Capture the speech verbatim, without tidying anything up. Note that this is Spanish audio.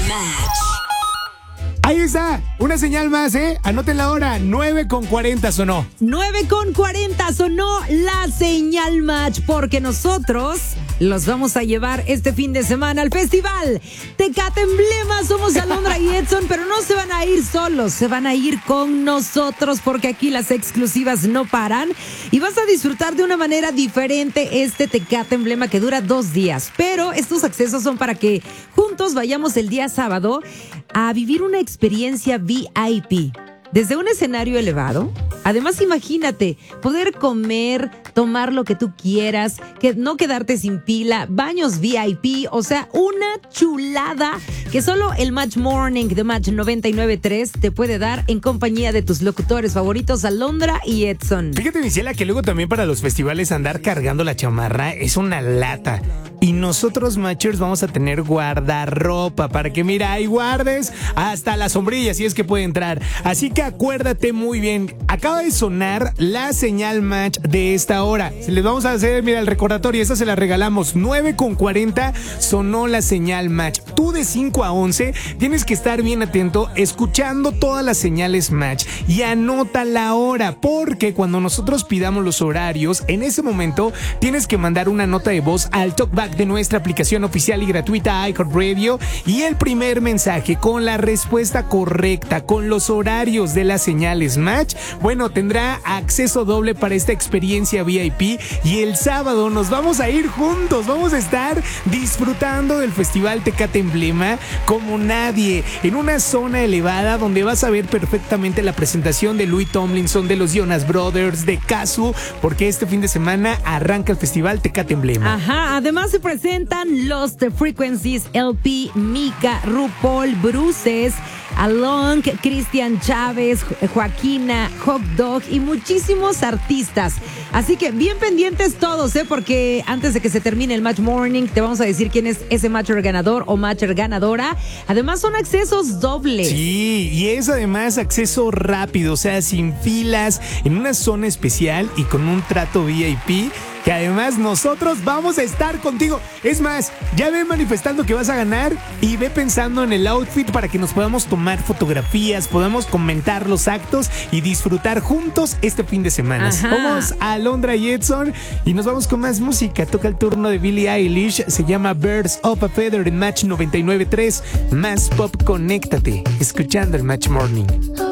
Ahí está, una señal más, ¿eh? Anoten la hora, nueve con cuarenta sonó. nueve con cuarenta sonó la señal match, porque nosotros los vamos a llevar este fin de semana al festival Tecate Emblema. Somos Alondra y Edson, pero no se van a ir solos, se van a ir con nosotros, porque aquí las exclusivas no paran y vas a disfrutar de una manera diferente este Tecate Emblema que dura dos días. Pero estos accesos son para que juntos vayamos el día sábado a vivir una experiencia V I P. Desde un escenario elevado. Además, imagínate, poder comer, tomar lo que tú quieras, que no quedarte sin pila, baños V I P, o sea, una chulada que solo el Match Morning de Match noventa y nueve punto tres te puede dar en compañía de tus locutores favoritos, Alondra y Edson. Fíjate, Miciela, que luego también para los festivales andar cargando la chamarra es una lata. Y nosotros, Matchers, vamos a tener guardarropa para que, mira, ahí guardes hasta la sombrilla, si es que puede entrar. Así que acuérdate muy bien, acaba de sonar la señal match de esta hora. Les vamos a hacer, mira, el recordatorio, esta se la regalamos. nueve con cuarenta sonó la señal match. Tú de cinco a once tienes que estar bien atento, escuchando todas las señales match y anota la hora, porque cuando nosotros pidamos los horarios, en ese momento tienes que mandar una nota de voz al talkback de nuestra aplicación oficial y gratuita iHeartRadio, y el primer mensaje con la respuesta correcta, con los horarios de las señales match, bueno, tendrá acceso doble para esta experiencia V I P. Y el sábado nos vamos a ir juntos, vamos a estar disfrutando del Festival Tecate Emblema como nadie, en una zona elevada donde vas a ver perfectamente la presentación de Louis Tomlinson, de los Jonas Brothers, de Kazu, porque este fin de semana arranca el Festival Tecate Emblema. Ajá, además se presentan los The Frequencies, L P, Mika, RuPaul, Bruces, Along, Cristian Chávez, Joaquina, Hot Dog y muchísimos artistas. Así que bien pendientes todos, ¿eh? Porque antes de que se termine el Match Morning, te vamos a decir quién es ese matcher ganador o matcher ganadora. Además, son accesos dobles. Sí, y es además acceso rápido, o sea, sin filas, en una zona especial y con un trato V I P, que además nosotros vamos a estar contigo. Es más, ya ve manifestando que vas a ganar y ve pensando en el outfit para que nos podamos tomar fotografías, podamos comentar los actos y disfrutar juntos este fin de semana. Ajá. Somos Alondra y Edson y nos vamos con más música. Toca el turno de Billie Eilish, se llama Birds of a Feather en Match noventa y nueve punto tres. Más pop, conéctate, escuchando el Match Morning.